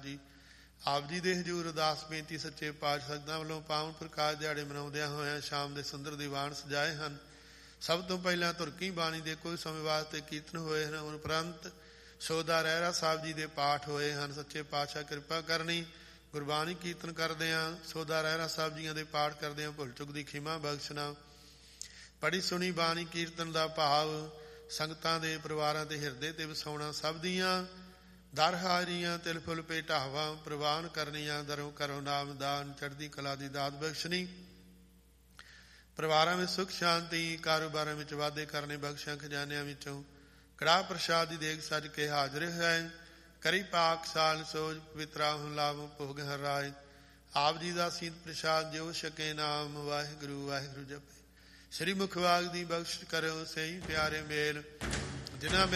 ਜੀ। ਆਪ ਜੀ ਦੇ ਹਜ਼ੂਰ ਅਰਦਾਸ ਬੇਨਤੀ ਸੱਚੇ ਪਾਤਸ਼ਾਹ ਸੰਗਤਾਂ ਵੱਲੋਂ ਪਾਵਨ ਪ੍ਰਕਾਸ਼ ਦਿਹਾੜੇ ਮਨਾਉਂਦਿਆਂ ਹੋਇਆਂ ਸ਼ਾਮ ਦੇ ਸੁੰਦਰ ਦੀਵਾਨ ਸਜਾਏ ਹਨ। ਸਭ ਤੋਂ ਪਹਿਲਾਂ ਧੁਰਕੀ ਬਾਣੀ ਦੇ ਕੁਝ ਸਮੇਂ ਵਾਸਤੇ ਕੀਰਤਨ ਹੋਏ ਹਨ। ਉਪਰੰਤ ਸੋਦਾ ਰਹਿਰਾ ਸਾਹਿਬ ਜੀ ਦੇ ਪਾਠ ਹੋਏ ਹਨ। ਸੱਚੇ ਪਾਤਸ਼ਾਹ ਕਿਰਪਾ ਕਰਨੀ। ਗੁਰਬਾਣੀ ਕੀਰਤਨ ਕਰਦਿਆਂ ਸੋਦਾ ਰਹਿਰਾ ਸਾਹਿਬ ਜੀਆਂ ਦੇ ਪਾਠ ਕਰਦਿਆਂ ਭੁੱਲ ਚੁੱਕ ਦੀ ਖਿਮਾ ਬਖਸ਼ਣਾ। ਪੜ੍ਹੀ ਸੁਣੀ ਬਾਣੀ ਕੀਰਤਨ ਦਾ ਭਾਵ ਸੰਗਤਾਂ ਦੇ ਪਰਿਵਾਰਾਂ ਦੇ ਹਿਰਦੇ ਤੇ ਵਸਾਉਣਾ। ਸਭ ਦੀਆਂ ਦਰ ਹਾਜ਼ਰੀਆਂ ਤਿਲ ਫੁੱਲ ਭੇਟਾਵਾਂ ਪ੍ਰਵਾਨ ਕਰਨੀਆਂ। ਦਰੋਂ ਕਰੋ ਨਾਮਦਾਨ ਚੜ੍ਹਦੀ ਕਲਾ ਦੀ ਦਾਤ ਬਖਸ਼ਣੀ। ਪਰਿਵਾਰਾਂ ਵਿੱਚ ਸੁੱਖ ਸ਼ਾਂਤੀ, ਕਾਰੋਬਾਰਾਂ ਵਿੱਚ ਵਾਧੇ ਕਰਨੇ ਬਖਸ਼ਾਂ। ਖਜ਼ਾਨਿਆਂ ਵਿੱਚੋਂ ਕੜਾਹ ਪ੍ਰਸ਼ਾਦ ਦੀ ਦੇਗ ਸੱਜ ਕੇ ਹਾਜ਼ਰ ਹੈ। ਕਰੀ ਪਾਕ ਸਾਲ ਸੋਜ ਪਵਿੱਤਰਾ ਹੁਣ ਲਾਭ ਭੋਗ ਹਰ ਰਾਏ। ਆਪ ਜੀ ਦਾ ਸੀਤ ਪ੍ਰਸ਼ਾਦ ਜੋ ਛਕੇ ਨਾਮ ਵਾਹਿਗੁਰੂ ਵਾਹਿਗੁਰੂ ਜਪੇ। ਸ੍ਰੀ ਮੁਖਵਾਗ ਦੀ ਬਖਸ਼ ਕਰੋ ਸਹੀ ਪਿਆਰੇ ਮੇਲ ਜਿਨ੍ਹਾਂ